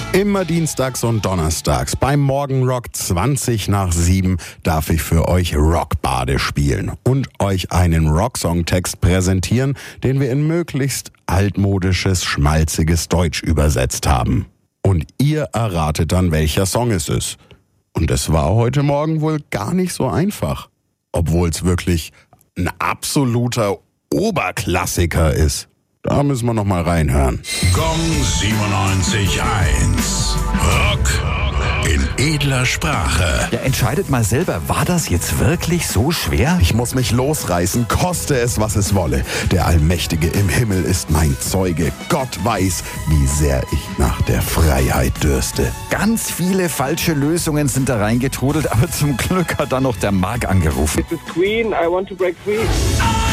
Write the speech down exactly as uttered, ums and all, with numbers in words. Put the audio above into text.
Immer dienstags und donnerstags beim Morgenrock zwanzig nach sieben darf ich für euch Rockbade spielen und euch einen Rocksongtext präsentieren, den wir in möglichst altmodisches, schmalziges Deutsch übersetzt haben. Und ihr erratet dann, welcher Song es ist. Und es war heute Morgen wohl gar nicht so einfach, obwohl es wirklich ein absoluter Oberklassiker ist. Da müssen wir noch mal reinhören. Gong siebenundneunzig Komma eins. Rock in edler Sprache. Ja, entscheidet mal selber, war das jetzt wirklich so schwer? Ich muss mich losreißen, koste es, was es wolle. Der Allmächtige im Himmel ist mein Zeuge. Gott weiß, wie sehr ich nach der Freiheit dürste. Ganz viele falsche Lösungen sind da reingetrudelt, aber zum Glück hat dann noch der Marc angerufen. This is Queen, I want to break free.